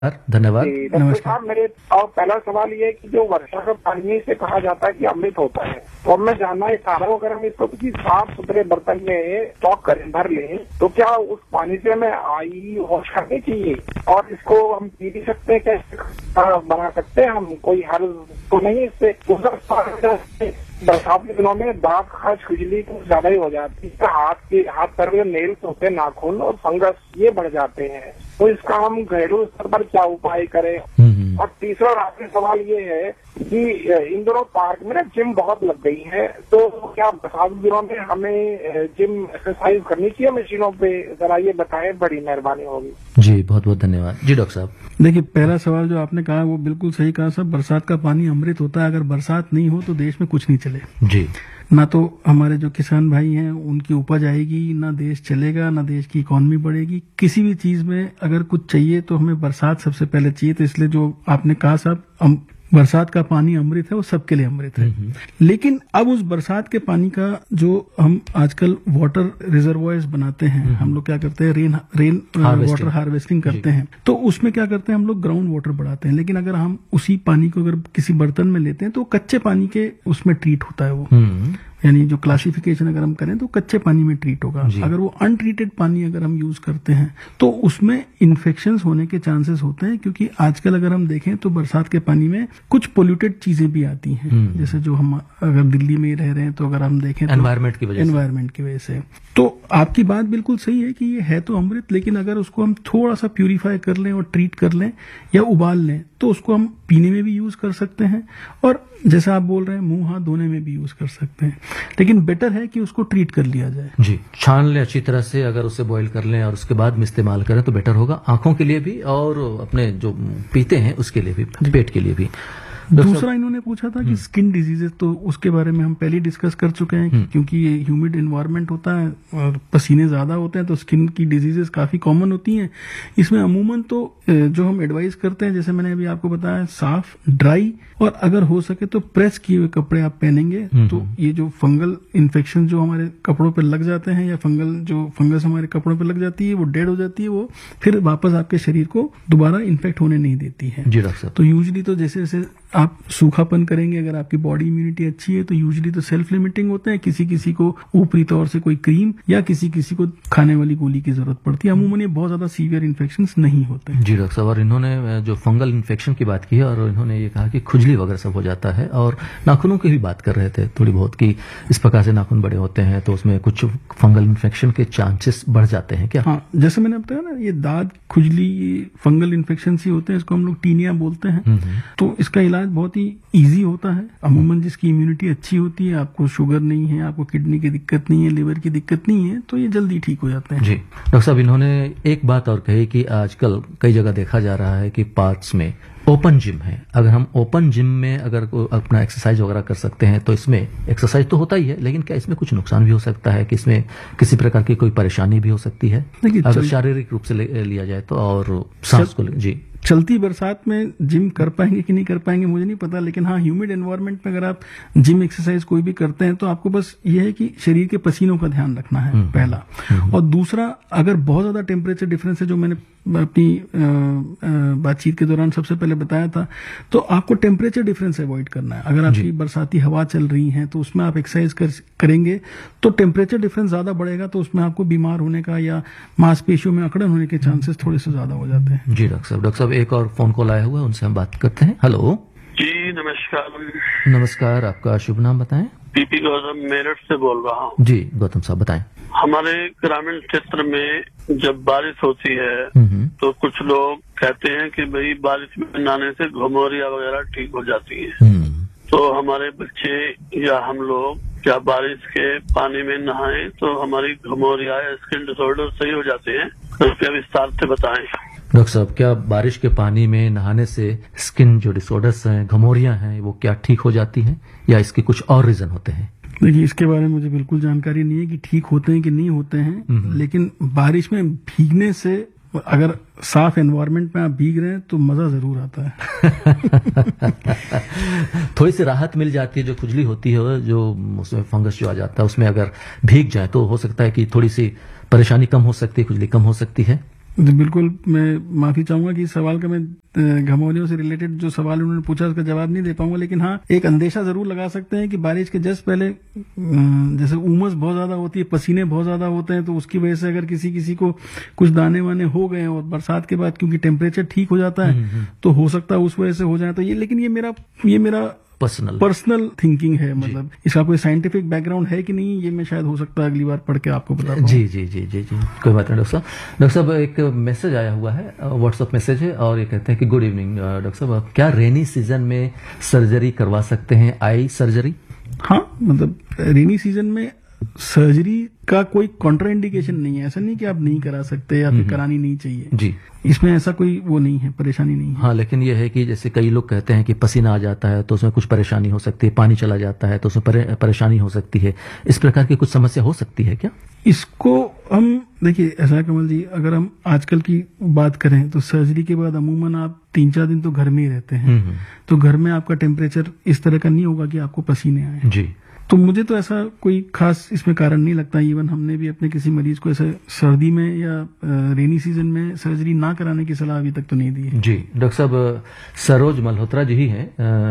धन्यवाद। डॉक्टर साहब, मेरे और पहला सवाल ये है कि जो वर्षा का पानी से कहा जाता है कि अमृत होता है, तो अब मैं जानना चाह रहा हूँ, अगर हम इसको किसी साफ सुथरे बर्तन में स्टॉक करें, भर लें, तो क्या उस पानी से हमें आई वॉश करनी चाहिए और इसको हम पी भी सकते हैं? कैसे बना सकते हैं हम? कोई हल तो नहीं इससे? बरसात के दिनों में दाग, खाज, खुजली तो ज्यादा ही हो जाती है। हाथ पैर में नेल्स होते हैं, नाखून और फंगस ये बढ़ जाते हैं, तो इसका हम घरेलू स्तर पर क्या उपाय करें? और तीसरा और आखिरी सवाल ये है कि इन दोनों पार्क में ना जिम बहुत लग गई है, तो क्या बरसात के दिनों में हमें जिम एक्सरसाइज करनी चाहिए मशीनों पे? जरा ये बताएं, बड़ी मेहरबानी होगी। जी, बहुत बहुत धन्यवाद। जी डॉक्टर साहब। देखिए, पहला सवाल जो आपने कहा वो बिल्कुल सही कहा साहब। बरसात का पानी अमृत होता है। अगर बरसात नहीं हो तो देश में कुछ नहीं चले जी। ना तो हमारे जो किसान भाई हैं उनकी उपज आएगी, ना देश चलेगा, ना देश की इकोनॉमी बढ़ेगी। किसी भी चीज में अगर कुछ चाहिए तो हमें बरसात सबसे पहले चाहिए। तो इसलिए जो आपने कहा साहब, बरसात का पानी अमृत है, वो सबके लिए अमृत है। लेकिन अब उस बरसात के पानी का जो हम आजकल वाटर रिजर्वॉयर्स बनाते हैं, हम लोग क्या करते हैं, रेन वाटर हार्वेस्टिंग करते हैं, तो उसमें क्या करते हैं हम लोग, ग्राउंड वाटर बढ़ाते हैं। लेकिन अगर हम उसी पानी को अगर किसी बर्तन में लेते हैं तो कच्चे पानी के उसमें ट्रीट होता है वो, यानी जो क्लासिफिकेशन अगर हम करें तो कच्चे पानी में ट्रीट होगा। अगर वो अनट्रीटेड पानी अगर हम यूज करते हैं तो उसमें इन्फेक्शंस होने के चांसेस होते हैं, क्योंकि आजकल अगर हम देखें तो बरसात के पानी में कुछ पोल्यूटेड चीजें भी आती हैं। जैसे जो हम अगर दिल्ली में ही रह रहे हैं तो अगर हम देखें तो एनवायरमेंट की वजह से। तो आपकी बात बिल्कुल सही है कि ये है तो अमृत, लेकिन अगर उसको हम थोड़ा सा प्यूरिफाई कर लें और ट्रीट कर लें या उबाल लें तो उसको हम पीने में भी यूज कर सकते हैं, और जैसा आप बोल रहे हैं मुंह हाथ धोने में भी यूज कर सकते हैं। लेकिन बेटर है कि उसको ट्रीट कर लिया जाए। जी, छान लें अच्छी तरह से, अगर उसे बॉईल कर लें और उसके बाद में इस्तेमाल करें तो बेटर होगा, आंखों के लिए भी और अपने जो पीते हैं उसके लिए भी, पेट के लिए भी। दूसरा इन्होंने पूछा था कि स्किन डिजीजेस, तो उसके बारे में हम पहले डिस्कस कर चुके हैं, क्योंकि ये ह्यूमिड एनवायरनमेंट होता है और पसीने ज्यादा होते हैं तो स्किन की डिजीजेस काफी कॉमन होती हैं। इसमें अमूमन तो जो हम एडवाइस करते हैं, जैसे मैंने अभी आपको बताया, साफ, ड्राई और अगर हो सके तो प्रेस किए हुए कपड़े आप पहनेंगे तो ये जो फंगल इन्फेक्शन जो हमारे कपड़ों पर लग जाते हैं या फंगस हमारे कपड़ों पर लग जाती है, वो डेड हो जाती है, वो फिर वापस आपके शरीर को दोबारा इन्फेक्ट होने नहीं देती है। जी डॉक्टर साहब। तो यूजली तो जैसे जैसे आप सूखापन करेंगे, अगर आपकी बॉडी इम्यूनिटी अच्छी है तो यूजली तो सेल्फ लिमिटिंग होते हैं, किसी किसी को ऊपरी तौर से कोई क्रीम या किसी किसी को खाने वाली गोली की जरूरत पड़ती है। अमूमन ये बहुत ज्यादा सीवियर इन्फेक्शंस नहीं होते। जी डॉक्टर साहब, और इन्होंने जो फंगल इन्फेक्शन की बात की है और इन्होंने ये कहा कि खुजली वगैरह सब हो जाता है, और नाखूनों की भी बात कर रहे थे थोड़ी बहुत कि इस प्रकार से नाखून बड़े होते हैं तो उसमें कुछ फंगल इन्फेक्शन के चांसेस बढ़ जाते हैं क्या? हाँ, जैसे मैंने बताया ना, ये दाद, खुजली, ये फंगल इन्फेक्शन ही होते हैं, इसको हम लोग टीनिया बोलते हैं। तो इसका इलाज बहुत ही इजी होता है। अमूमन जिसकी इम्यूनिटी अच्छी होती है, आपको शुगर नहीं है, आपको किडनी की दिक्कत नहीं है, लिवर की दिक्कत नहीं है, तो ये जल्दी ठीक हो जाते हैं। जी डॉक्टर साहब, इन्होंने एक बात और कही कि आजकल कई जगह देखा जा रहा है कि पार्क्स में ओपन जिम है। अगर हम ओपन जिम में अगर अपना एक्सरसाइज वगैरह कर सकते हैं तो इसमें एक्सरसाइज तो होता ही है, लेकिन क्या इसमें कुछ नुकसान भी हो सकता है कि इसमें किसी प्रकार की कोई परेशानी भी हो सकती है अगर शारीरिक रूप से लिया जाए तो? और सांस को जी, चलती बरसात में जिम कर पाएंगे कि नहीं कर पाएंगे मुझे नहीं पता, लेकिन हाँ, ह्यूमिड एनवायरनमेंट में अगर आप जिम एक्सरसाइज कोई भी करते हैं तो आपको बस ये है कि शरीर के पसीनों का ध्यान रखना है पहला। और दूसरा, अगर बहुत ज्यादा टेम्परेचर डिफरेंस है, जो मैंने अपनी बातचीत के दौरान सबसे पहले बताया था, तो आपको टेम्परेचर डिफरेंस अवॉइड करना है। अगर आपकी बरसाती हवा चल रही है तो उसमें आप एक्सरसाइज करेंगे तो टेम्परेचर डिफरेंस ज्यादा बढ़ेगा, तो उसमें आपको बीमार होने का या मांसपेशियों में अकड़न होने के चांसेस थोड़े से ज्यादा हो जाते हैं। जी डॉक्टर साहब, एक और फोन कॉल आया हुआ है, उनसे हम बात करते हैं। हेलो जी, नमस्कार। नमस्कार, आपका शुभ नाम बताएं। पीपी गौतम, मेरठ से बोल रहा हूँ। जी गौतम साहब बताएं। हमारे ग्रामीण क्षेत्र में जब बारिश होती है तो कुछ लोग कहते हैं कि भाई बारिश में नहाने से घमौरिया वगैरह ठीक हो जाती है। तो हमारे बच्चे या हम लोग क्या बारिश के पानी में नहाएं तो हमारी घमौरिया या स्किन डिसऑर्डर सही हो जाते हैं? कृपया विस्तार से बताएं। डॉक्टर साहब, क्या बारिश के पानी में नहाने से स्किन जो डिसऑर्डर्स हैं, घमौरियां हैं, वो क्या ठीक हो जाती हैं या इसके कुछ और रीजन होते हैं? देखिए, इसके बारे में मुझे बिल्कुल जानकारी नहीं है कि ठीक होते हैं कि नहीं होते हैं, लेकिन बारिश में भीगने से, अगर साफ एनवायरनमेंट में आप भीग रहे हैं तो मजा जरूर आता है। थोड़ी सी राहत मिल जाती है, जो खुजली होती है, जो उसमें फंगस जो आ जाता है, उसमें अगर भीग जाए तो हो सकता है कि थोड़ी सी परेशानी कम हो सकती है, खुजली कम हो सकती है। बिल्कुल, मैं माफी चाहूंगा कि इस सवाल का मैं घमौलियों से रिलेटेड जो सवाल उन्होंने पूछा उसका जवाब नहीं दे पाऊंगा, लेकिन हाँ एक अंदेशा जरूर लगा सकते हैं कि बारिश के जस्ट पहले जैसे उमस बहुत ज्यादा होती है, पसीने बहुत ज्यादा होते हैं, तो उसकी वजह से अगर किसी को कुछ दाने वाने हो गए और बरसात के बाद क्योंकि टेम्परेचर ठीक हो जाता है तो हो सकता है उस वजह से हो जाए। तो ये, लेकिन ये मेरा पर्सनल थिंकिंग है, मतलब इसका कोई साइंटिफिक बैकग्राउंड है कि नहीं, ये मैं शायद हो सकता है अगली बार पढ़ के आपको बता पाऊं। जी जी जी जी जी कोई बात नहीं डॉक्टर साहब। एक मैसेज आया हुआ है, व्हाट्सएप मैसेज है, और ये कहते हैं कि गुड इवनिंग डॉक्टर साहब, आप क्या रेनी सीजन में सर्जरी करवा सकते हैं, आई सर्जरी? हाँ, मतलब रेनी सीजन में सर्जरी का कोई कॉन्ट्राइंडिकेशन नहीं है, ऐसा नहीं कि आप नहीं करा सकते या फिर करानी नहीं चाहिए जी, इसमें ऐसा कोई वो नहीं है, परेशानी नहीं है। हाँ, लेकिन ये है कि जैसे कई लोग कहते हैं कि पसीना आ जाता है तो उसमें कुछ परेशानी हो सकती है, पानी चला जाता है तो उसमें परेशानी हो सकती है, इस प्रकार की कुछ समस्या हो सकती है क्या? इसको हम देखिए ऐसा कमल जी, अगर हम आजकल की बात करें तो सर्जरी के बाद अमूमन आप 3-4 दिन तो घर में ही रहते हैं, तो घर में आपका टेम्परेचर इस तरह का नहीं होगा कि आपको पसीने आए जी। तो मुझे तो ऐसा कोई खास इसमें कारण नहीं लगता। इवन हमने भी अपने किसी मरीज को ऐसे सर्दी में या रेनी सीजन में सर्जरी ना कराने की सलाह अभी तक तो नहीं दी है। जी डॉक्टर साहब, सरोज मल्होत्रा जी ही हैं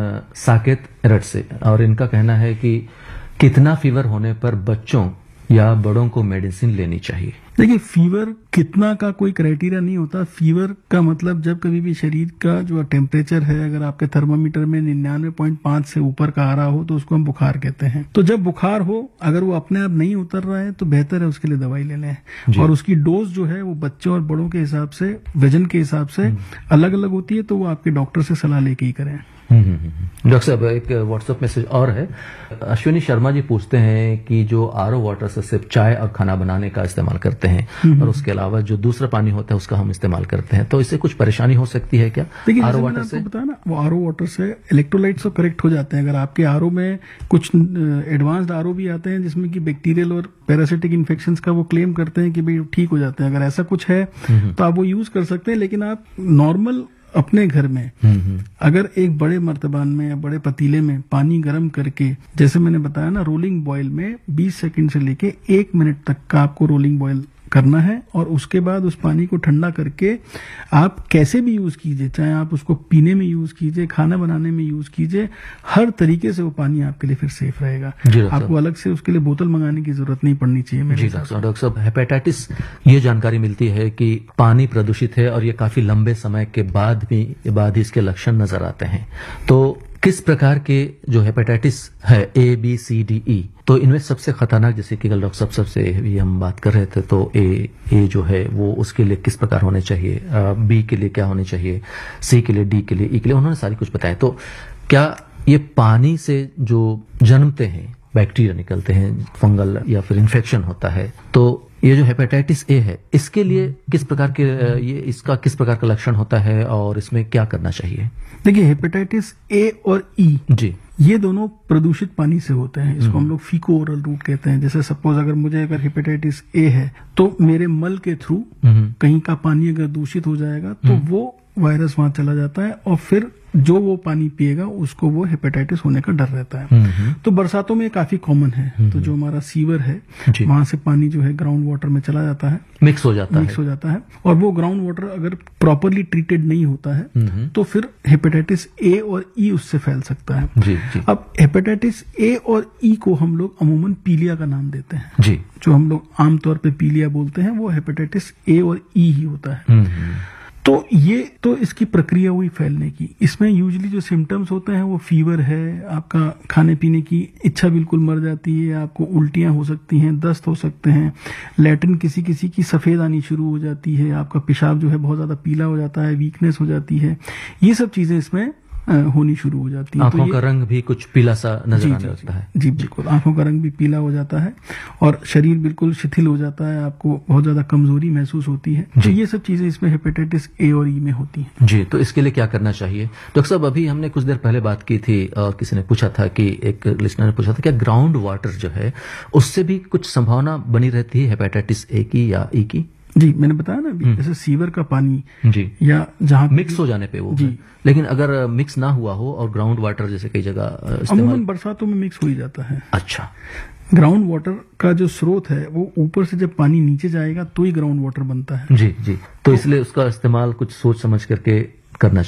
साकेत रट से, और इनका कहना है कि कितना फीवर होने पर बच्चों या बड़ों को मेडिसिन लेनी चाहिए? देखिए, फीवर कितना का कोई क्राइटेरिया नहीं होता। फीवर का मतलब जब कभी भी शरीर का जो टेम्परेचर है अगर आपके थर्मामीटर में 99.5 से ऊपर का आ रहा हो तो उसको हम बुखार कहते हैं। तो जब बुखार हो, अगर वो अपने आप नहीं उतर रहा है तो बेहतर है उसके लिए दवाई ले लें, और उसकी डोज जो है वो बच्चों और बड़ों के हिसाब से, वजन के हिसाब से अलग अलग होती है, तो वो आपके डॉक्टर से सलाह लेके ही करें। डॉक्टर साहब, एक व्हाट्सएप मैसेज और है, अश्विनी शर्मा जी पूछते हैं कि जो आरओ वाटर से सिर्फ चाय और खाना बनाने का इस्तेमाल करते हैं और उसके अलावा जो दूसरा पानी होता है उसका हम इस्तेमाल करते हैं, तो इससे कुछ परेशानी हो सकती है क्या? देखिए, आरओ वाटर से बताया ना, वो आरओ वाटर से इलेक्ट्रोलाइट्स तो करेक्ट हो जाते हैं। अगर आपके आरओ में कुछ एडवांस्ड आरओ भी आते हैं जिसमें कि बैक्टीरियल और पैरासिटिक इन्फेक्शंस का वो क्लेम करते हैं कि भाई ठीक हो जाते हैं, अगर ऐसा कुछ है तो आप वो यूज कर सकते हैं। लेकिन आप नॉर्मल अपने घर में अगर एक बड़े मर्तबान में या बड़े पतीले में पानी गर्म करके, जैसे मैंने बताया ना, रोलिंग बॉयल में 20 सेकंड से लेके 1 मिनट तक का आपको रोलिंग बॉयल करना है, और उसके बाद उस पानी को ठंडा करके आप कैसे भी यूज कीजिए, चाहे आप उसको पीने में यूज कीजिए, खाना बनाने में यूज कीजिए, हर तरीके से वो पानी आपके लिए फिर सेफ रहेगा। आपको अलग से उसके लिए बोतल मंगाने की जरूरत नहीं पड़नी चाहिए मेरे हिसाब से। डॉक्टर साहब, हेपेटाइटिस, ये जानकारी मिलती है कि पानी प्रदूषित है और ये काफी लंबे समय के बाद ही इसके लक्षण नजर आते हैं, तो किस प्रकार के जो हेपेटाइटिस है ABCDE, तो इनमें सबसे खतरनाक, जैसे कि कल डॉक्टर साहब सबसे भी हम बात कर रहे थे, तो ए जो है वो उसके लिए किस प्रकार होने चाहिए, B के लिए क्या होने चाहिए, C के लिए, D के लिए, E के लिए, उन्होंने सारी कुछ बताया। तो क्या ये पानी से जो जन्मते हैं बैक्टीरिया निकलते हैं, फंगल या फिर इन्फेक्शन होता है, तो ये जो हेपेटाइटिस A है इसके लिए किस प्रकार के इसका किस प्रकार का लक्षण होता है और इसमें क्या करना चाहिए? देखिए, हेपेटाइटिस A और E जी, ये दोनों प्रदूषित पानी से होते हैं। इसको हम लोग फीको ओरल रूट कहते हैं। जैसे सपोज अगर हेपेटाइटिस A है तो मेरे मल के थ्रू कहीं का पानी अगर दूषित हो जाएगा तो वो वायरस वहां चला जाता है, और फिर जो वो पानी पिएगा उसको वो हेपेटाइटिस होने का डर रहता है। तो बरसातों में काफी कॉमन है। तो जो हमारा सीवर है वहां से पानी जो है ग्राउंड वाटर में चला जाता है, मिक्स हो जाता है, और वो ग्राउंड वाटर अगर प्रॉपरली ट्रीटेड नहीं होता है तो फिर हेपेटाइटिस A और E उससे फैल सकता है। जी, जी। अब हेपेटाइटिस A और E को हम लोग अमूमन पीलिया का नाम देते हैं। जी, जो हम लोग आमतौर पे पीलिया बोलते हैं वो हेपेटाइटिस A और E ही होता है। तो ये तो इसकी प्रक्रिया हुई फैलने की। इसमें यूजुअली जो सिम्टम्स होते हैं वो फीवर है, आपका खाने पीने की इच्छा बिल्कुल मर जाती है, आपको उल्टियां हो सकती हैं, दस्त हो सकते हैं, लैट्रिन किसी किसी की सफेद आनी शुरू हो जाती है, आपका पेशाब जो है बहुत ज्यादा पीला हो जाता है, वीकनेस हो जाती है, ये सब चीजें इसमें होनी शुरू हो जाती है। आंखों का रंग भी कुछ पीला सा नजर आने लगता है। जी बिल्कुल, आंखों का रंग भी पीला हो जाता है और शरीर बिल्कुल शिथिल हो जाता है, आपको बहुत ज्यादा कमजोरी महसूस होती है। तो ये सब चीजें इसमें हेपेटाइटिस A और E में होती हैं। जी, तो इसके लिए क्या करना चाहिए डॉक्टर साहब? अभी हमने कुछ देर पहले बात की थी और किसी ने पूछा था कि एक लिसनर ने पूछा था क्या ग्राउंड वाटर जो है उससे भी कुछ संभावना बनी रहती है हेपेटाइटिस A की या E की? जी, मैंने बताया ना अभी, जैसे सीवर का पानी जी, या जहाँ मिक्स हो जाने पे वो जी, लेकिन अगर मिक्स ना हुआ हो और ग्राउंड वाटर जैसे कई जगह अमूमन बरसातों में मिक्स हो ही जाता है। अच्छा, ग्राउंड वाटर का जो स्रोत है वो ऊपर से जब पानी नीचे जाएगा तो ही ग्राउंड वाटर बनता है। जी जी, तो इसलिए उसका इस्तेमाल कुछ सोच समझ करके करना चाहिए।